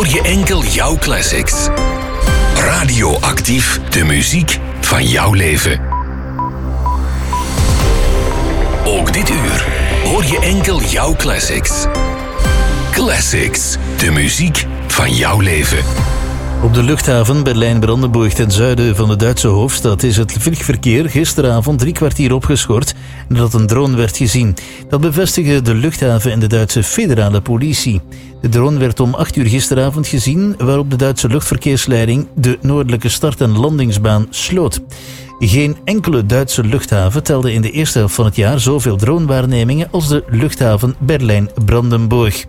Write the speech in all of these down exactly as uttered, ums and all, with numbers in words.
je enkel jouw classics. Radioactief, de muziek van jouw leven. Ook dit uur hoor je enkel jouw classics. Classics, de muziek van jouw leven. Op de luchthaven Berlijn-Brandenburg ten zuiden van de Duitse hoofdstad is het vliegverkeer gisteravond drie kwartier opgeschort nadat een drone werd gezien. Dat bevestigen de luchthaven en de Duitse federale politie. De drone werd om acht uur gisteravond gezien, waarop de Duitse luchtverkeersleiding de noordelijke start- en landingsbaan sloot. Geen enkele Duitse luchthaven telde in de eerste helft van het jaar zoveel dronewaarnemingen als de luchthaven Berlijn-Brandenburg.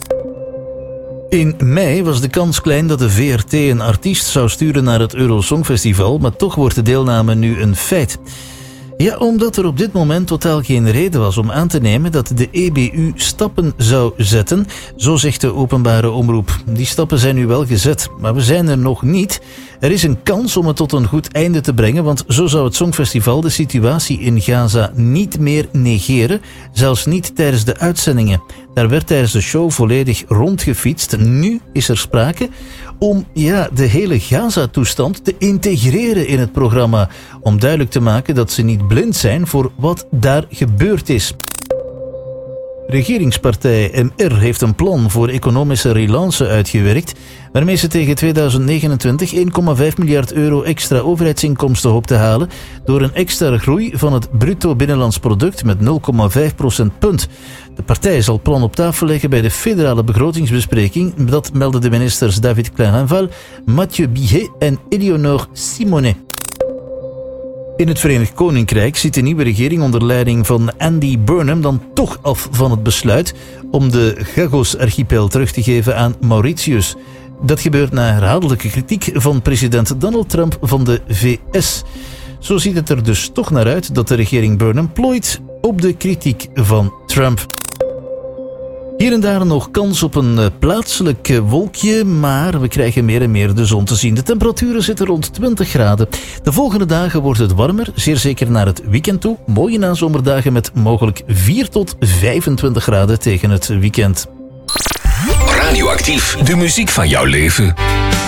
In mei was de kans klein dat de V R T een artiest zou sturen naar het Eurosongfestival, maar toch wordt de deelname nu een feit. Ja, omdat er op dit moment totaal geen reden was om aan te nemen dat de E B U stappen zou zetten, zo zegt de openbare omroep. Die stappen zijn nu wel gezet, maar we zijn er nog niet. Er is een kans om het tot een goed einde te brengen, want zo zou het Songfestival de situatie in Gaza niet meer negeren, zelfs niet tijdens de uitzendingen. Daar werd tijdens de show volledig rondgefietst. Nu is er sprake om ja, de hele Gaza-toestand te integreren in het programma, om duidelijk te maken dat ze niet blind zijn voor wat daar gebeurd is. Regeringspartij M R heeft een plan voor economische relance uitgewerkt, waarmee ze tegen tweeduizend negenentwintig één komma vijf miljard euro extra overheidsinkomsten hoopt te halen door een extra groei van het bruto binnenlands product met nul komma vijf procentpunt. De partij zal het plan op tafel leggen bij de federale begrotingsbespreking, dat melden de ministers David Clarenval, Mathieu Bihet en Eleonore Simonet. In het Verenigd Koninkrijk ziet de nieuwe regering onder leiding van Andy Burnham dan toch af van het besluit om de Chagos-archipel terug te geven aan Mauritius. Dat gebeurt na herhaaldelijke kritiek van president Donald Trump van de V S. Zo ziet het er dus toch naar uit dat de regering Burnham plooit op de kritiek van Trump. Hier en daar nog kans op een plaatselijk wolkje, maar we krijgen meer en meer de zon te zien. De temperaturen zitten rond twintig graden. De volgende dagen wordt het warmer, zeer zeker naar het weekend toe. Mooie nazomerdagen met mogelijk vier tot vijfentwintig graden tegen het weekend. Radioactief, de muziek van jouw leven.